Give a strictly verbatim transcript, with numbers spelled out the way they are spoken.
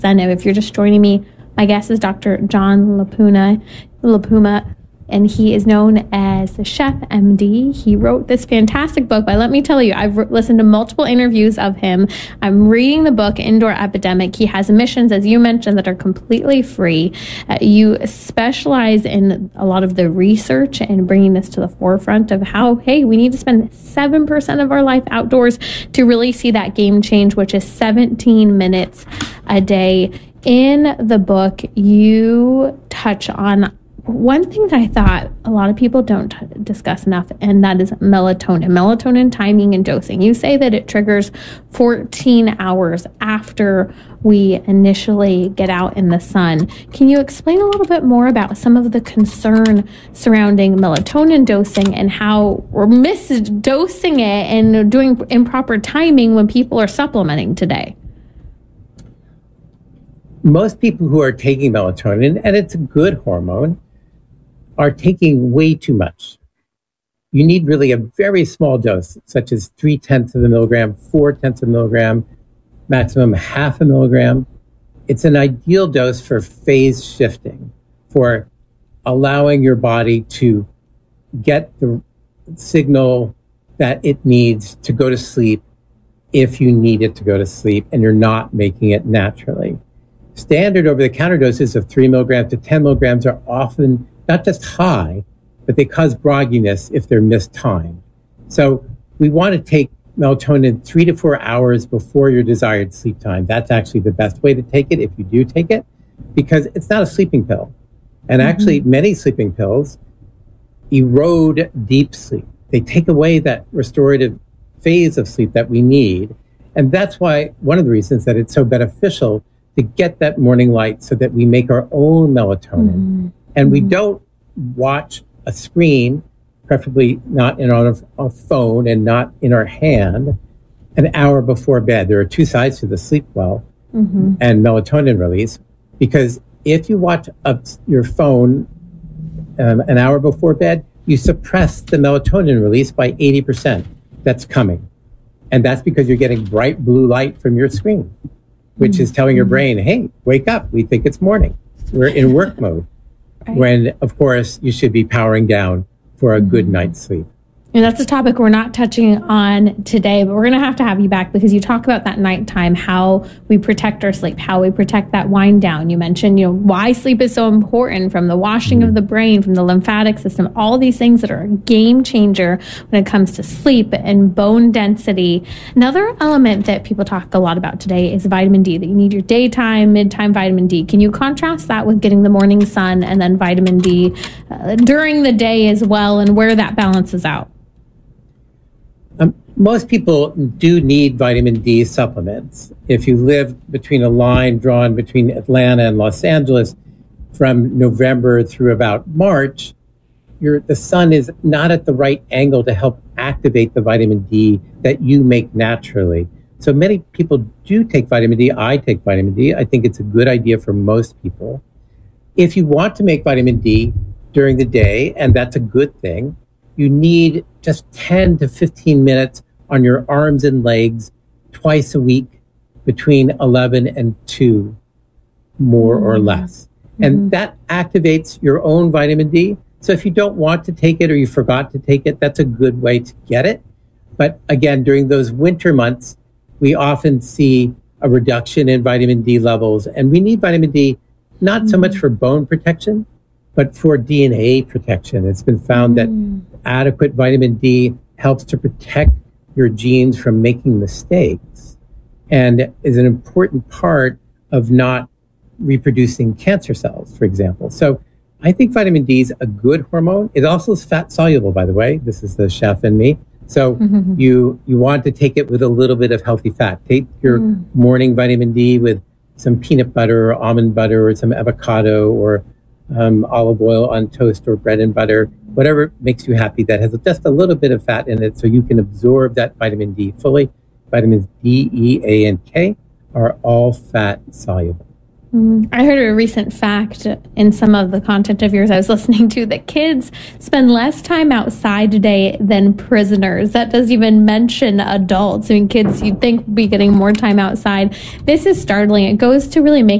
representative. If you're just joining me, my guest is Doctor John LaPuma, LaPuma, and he is known as the Chef M D. He wrote this fantastic book, but let me tell you, I've re- listened to multiple interviews of him. I'm reading the book, Indoor Epidemic. He has missions, as you mentioned, that are completely free. Uh, you specialize in a lot of the research and bringing this to the forefront of how, hey, we need to spend seven percent of our life outdoors to really see that game change, which is seventeen minutes a day. In the book, you touch on one thing that I thought a lot of people don't t- discuss enough, and that is melatonin. Melatonin timing and dosing. You say that it triggers fourteen hours after we initially get out in the sun. Can you explain a little bit more about some of the concern surrounding melatonin dosing and how we're misdosing it and doing improper timing when people are supplementing today? Most people who are taking melatonin, and it's a good hormone, are taking way too much. You need really a very small dose, such as three tenths of a milligram, four tenths of a milligram, maximum half a milligram. It's an ideal dose for phase shifting, for allowing your body to get the signal that it needs to go to sleep if you need it to go to sleep and you're not making it naturally. Standard over-the-counter doses of three milligrams to ten milligrams are often not just high, but they cause grogginess if they're mistimed. So we want to take melatonin three to four hours before your desired sleep time. That's actually the best way to take it if you do take it, because it's not a sleeping pill. And mm-hmm. actually, many sleeping pills erode deep sleep. They take away that restorative phase of sleep that we need. And that's why one of the reasons that it's so beneficial to get that morning light so that we make our own melatonin. Mm-hmm. And we don't watch a screen, preferably not in on a, a phone and not in our hand, an hour before bed. There are two sides to the sleep well mm-hmm. and melatonin release, because if you watch a, your phone um, an hour before bed, you suppress the melatonin release by eighty percent. That's coming. And that's because you're getting bright blue light from your screen, which mm-hmm. is telling your brain, hey, wake up. We think it's morning. We're in work mode. Right. When, of course, you should be powering down for a mm-hmm. good night's sleep. And that's a topic we're not touching on today, but we're going to have to have you back because you talk about that nighttime, how we protect our sleep, how we protect that wind down. You mentioned, you know, why sleep is so important, from the washing mm-hmm. of the brain, from the lymphatic system, all these things that are a game changer when it comes to sleep and bone density. Another element that people talk a lot about today is vitamin D, that you need your daytime, midtime vitamin D. Can you contrast that with getting the morning sun and then vitamin D uh, during the day as well, and where that balances out? Um, most people do need vitamin D supplements. If you live between a line drawn between Atlanta and Los Angeles from November through about March, your, the sun is not at the right angle to help activate the vitamin D that you make naturally. So many people do take vitamin D. I take vitamin D. I think it's a good idea for most people. If you want to make vitamin D during the day, and that's a good thing, you need just ten to fifteen minutes on your arms and legs twice a week between eleven and two, more mm-hmm. or less. Mm-hmm. And that activates your own vitamin D. So if you don't want to take it or you forgot to take it, that's a good way to get it. But again, during those winter months, we often see a reduction in vitamin D levels. And we need vitamin D not mm-hmm. so much for bone protection, but for D N A protection. It's been found mm. that adequate vitamin D helps to protect your genes from making mistakes and is an important part of not reproducing cancer cells, for example. So I think vitamin D is a good hormone. It also is fat soluble, by the way. This is the chef in me. So mm-hmm. you you want to take it with a little bit of healthy fat. Take your mm. morning vitamin D with some peanut butter or almond butter or some avocado or Um, olive oil on toast or bread and butter, whatever makes you happy that has just a little bit of fat in it so you can absorb that vitamin D fully. Vitamins D, E, A, and K are all fat soluble. I heard a recent fact in some of the content of yours I was listening to that kids spend less time outside today than prisoners. That doesn't even mention adults. I mean, kids you'd think would be getting more time outside. This is startling. It goes to really make